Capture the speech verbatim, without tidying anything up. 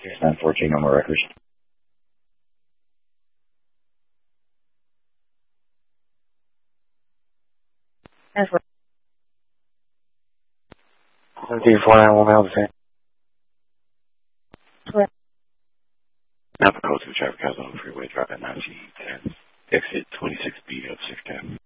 nine fourteen on my records. That's right. seventeen four nine one miles a Correct. Napa Code two traffic house on the freeway, driving nineteen ten. Exit twenty-six B of six ten.